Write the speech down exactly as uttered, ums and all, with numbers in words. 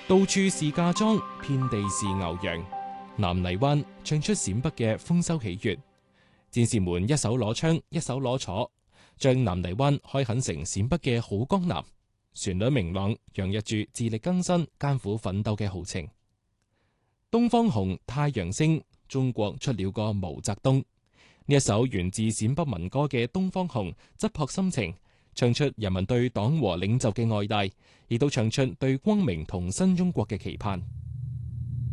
到處是嫁妝，遍地是牛羊。南泥灣唱出陝北嘅豐收喜悅。戰士們一手攞槍，一手攞鋤，將南泥灣開墾成陝北嘅好江南。旋律明朗，洋溢住自力更生、艱苦奮鬥嘅豪情。東方紅，太陽升，中國出了個毛澤東。呢一首源自陝北民歌嘅《東方紅》，質樸心情，唱出人民對黨和領袖嘅愛戴，亦都唱出對光明同新中國嘅期盼。